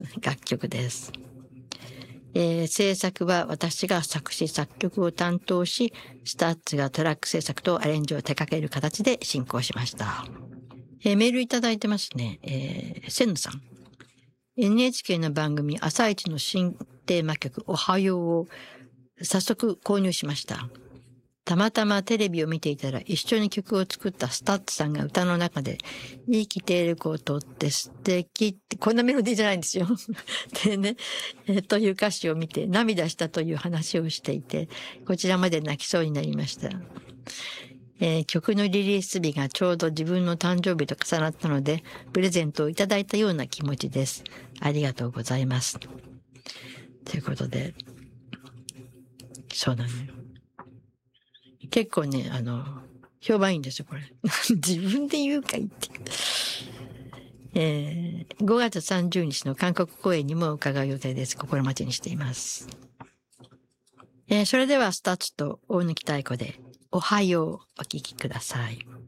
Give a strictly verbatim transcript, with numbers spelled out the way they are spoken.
楽曲です。えー、制作は私が作詞作曲を担当し、スタッツがトラック制作とアレンジを手掛ける形で進行しました。えー、メールいただいてますね。えー、センヌさん。エヌエイチケー の番組朝一の新テーマ曲おはようを早速購入しました。たまたまテレビを見ていたら一緒に曲を作ったスタッツさんが歌の中で生きていることって素敵ってこんなメロディーじゃないんですよ。でね、えー、という歌詞を見て涙したという話をしていてこちらまで泣きそうになりました。えー、曲のリリース日がちょうど自分の誕生日と重なったのでプレゼントをいただいたような気持ちです。ありがとうございます。ということで、そうなのよ。結構ね、あの、評判いいんですよ、これ。自分で言うかいって。えー、ごがつさんじゅうにちの韓国公演にも伺う予定です。心待ちにしています。えー、それではスタッツと大貫妙子で、おはようお聴きください。